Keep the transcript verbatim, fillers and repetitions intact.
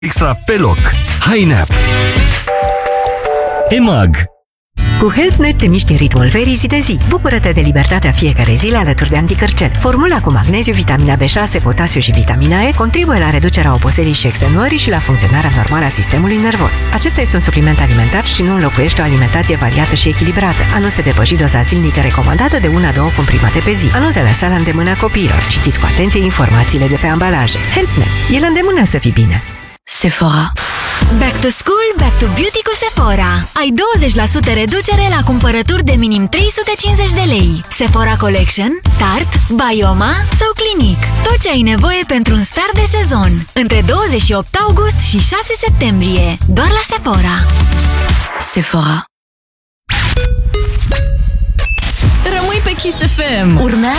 extra pe loc. Hi-Nap. E M A G. Cu HelpNet te miști în ritmul verii zi de zi. Bucură-te de libertatea fiecare zile alături de anticărcel. Formula cu magneziu, vitamina B șase, potasiu și vitamina E contribuie la reducerea oboselii și extenuării și la funcționarea normală a sistemului nervos. Acesta este un supliment alimentar și nu înlocuiește o alimentație variată și echilibrată. A nu se depăși doza zilnică recomandată de una-două comprimate pe zi. A nu se lăsa la îndemâna copiilor. Citiți cu atenție informațiile de pe ambalaje. HelpNet. E la îndemână să fii bine. Sephora. Back to school, back to beauty cu Sephora. Ai douăzeci la sută reducere la cumpărături de minim trei sute cincizeci de lei. Sephora Collection, Tarte, Bioma sau Clinique. Tot ce ai nevoie pentru un start de sezon. Între douăzeci și opt august și șase septembrie. Doar la Sephora. Sephora. Rămâi pe Kiss F M. Urmează